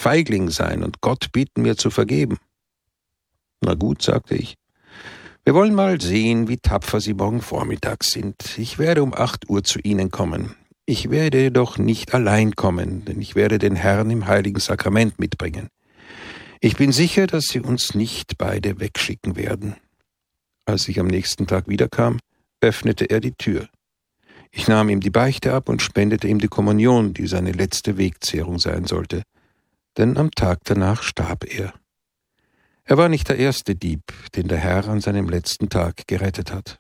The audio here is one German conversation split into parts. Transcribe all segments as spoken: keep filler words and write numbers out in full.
Feigling sein und Gott bitten, mir zu vergeben. Na gut, sagte ich. Wir wollen mal sehen, wie tapfer Sie morgen Vormittag sind. Ich werde um acht Uhr zu Ihnen kommen. Ich werde jedoch nicht allein kommen, denn ich werde den Herrn im Heiligen Sakrament mitbringen. Ich bin sicher, dass Sie uns nicht beide wegschicken werden. Als ich am nächsten Tag wiederkam, öffnete er die Tür. Ich nahm ihm die Beichte ab und spendete ihm die Kommunion, die seine letzte Wegzehrung sein sollte. Denn am Tag danach starb er. Er war nicht der erste Dieb, den der Herr an seinem letzten Tag gerettet hat.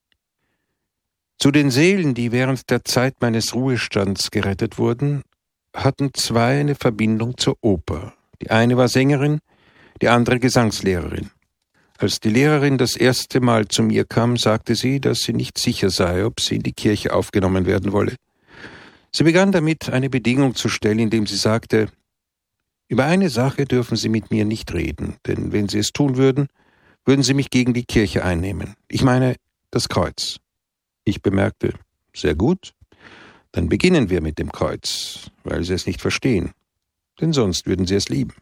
Zu den Seelen, die während der Zeit meines Ruhestands gerettet wurden, hatten zwei eine Verbindung zur Oper. Die eine war Sängerin, die andere Gesangslehrerin. Als die Lehrerin das erste Mal zu mir kam, sagte sie, dass sie nicht sicher sei, ob sie in die Kirche aufgenommen werden wolle. Sie begann damit, eine Bedingung zu stellen, indem sie sagte, über eine Sache dürfen Sie mit mir nicht reden, denn wenn Sie es tun würden, würden Sie mich gegen die Kirche einnehmen. Ich meine, das Kreuz. Ich bemerkte, sehr gut, dann beginnen wir mit dem Kreuz, weil Sie es nicht verstehen, denn sonst würden Sie es lieben.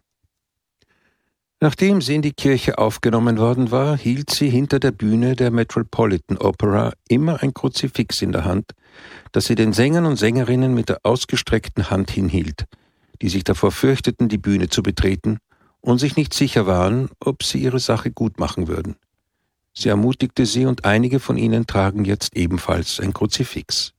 Nachdem sie in die Kirche aufgenommen worden war, hielt sie hinter der Bühne der Metropolitan Opera immer ein Kruzifix in der Hand, das sie den Sängern und Sängerinnen mit der ausgestreckten Hand hinhielt, die sich davor fürchteten, die Bühne zu betreten und sich nicht sicher waren, ob sie ihre Sache gut machen würden. Sie ermutigte sie und einige von ihnen tragen jetzt ebenfalls ein Kruzifix.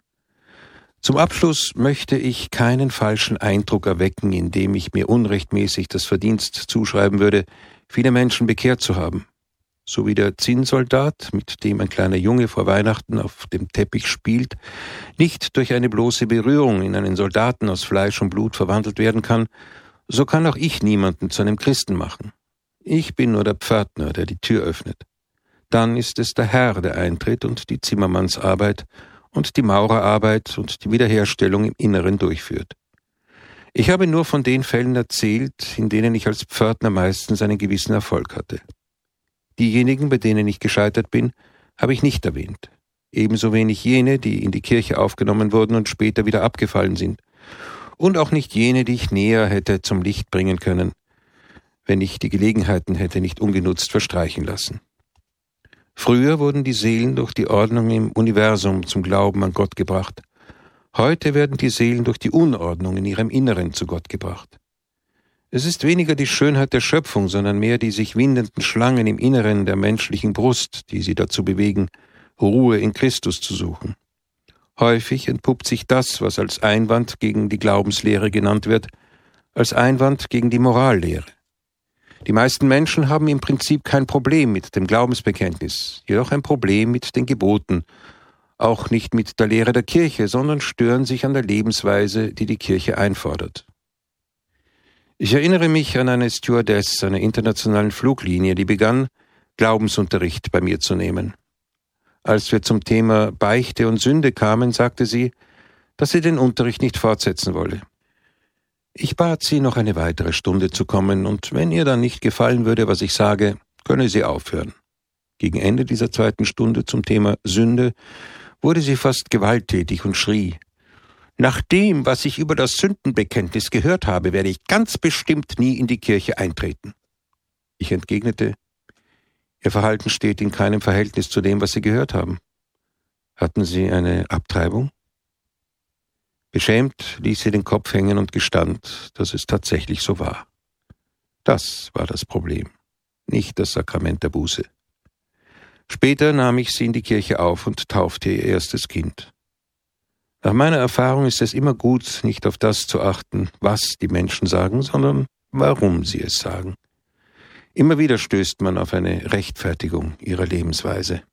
Zum Abschluss möchte ich keinen falschen Eindruck erwecken, indem ich mir unrechtmäßig das Verdienst zuschreiben würde, viele Menschen bekehrt zu haben. So wie der Zinnsoldat, mit dem ein kleiner Junge vor Weihnachten auf dem Teppich spielt, nicht durch eine bloße Berührung in einen Soldaten aus Fleisch und Blut verwandelt werden kann, so kann auch ich niemanden zu einem Christen machen. Ich bin nur der Pförtner, der die Tür öffnet. Dann ist es der Herr, der eintritt und die Zimmermannsarbeit und die Maurerarbeit und die Wiederherstellung im Inneren durchführt. Ich habe nur von den Fällen erzählt, in denen ich als Pförtner meistens einen gewissen Erfolg hatte. Diejenigen, bei denen ich gescheitert bin, habe ich nicht erwähnt. Ebenso wenig jene, die in die Kirche aufgenommen wurden und später wieder abgefallen sind. Und auch nicht jene, die ich näher hätte zum Licht bringen können, wenn ich die Gelegenheiten hätte nicht ungenutzt verstreichen lassen. Früher wurden die Seelen durch die Ordnung im Universum zum Glauben an Gott gebracht. Heute werden die Seelen durch die Unordnung in ihrem Inneren zu Gott gebracht. Es ist weniger die Schönheit der Schöpfung, sondern mehr die sich windenden Schlangen im Inneren der menschlichen Brust, die sie dazu bewegen, Ruhe in Christus zu suchen. Häufig entpuppt sich das, was als Einwand gegen die Glaubenslehre genannt wird, als Einwand gegen die Morallehre. Die meisten Menschen haben im Prinzip kein Problem mit dem Glaubensbekenntnis, jedoch ein Problem mit den Geboten, auch nicht mit der Lehre der Kirche, sondern stören sich an der Lebensweise, die die Kirche einfordert. Ich erinnere mich an eine Stewardess einer internationalen Fluglinie, die begann, Glaubensunterricht bei mir zu nehmen. Als wir zum Thema Beichte und Sünde kamen, sagte sie, dass sie den Unterricht nicht fortsetzen wolle. Ich bat sie, noch eine weitere Stunde zu kommen, und wenn ihr dann nicht gefallen würde, was ich sage, könne sie aufhören. Gegen Ende dieser zweiten Stunde zum Thema Sünde wurde sie fast gewalttätig und schrie, »Nach dem, was ich über das Sündenbekenntnis gehört habe, werde ich ganz bestimmt nie in die Kirche eintreten.« Ich entgegnete, »Ihr Verhalten steht in keinem Verhältnis zu dem, was Sie gehört haben. Hatten Sie eine Abtreibung?« Beschämt ließ sie den Kopf hängen und gestand, dass es tatsächlich so war. Das war das Problem, nicht das Sakrament der Buße. Später nahm ich sie in die Kirche auf und taufte ihr erstes Kind. Nach meiner Erfahrung ist es immer gut, nicht auf das zu achten, was die Menschen sagen, sondern warum sie es sagen. Immer wieder stößt man auf eine Rechtfertigung ihrer Lebensweise.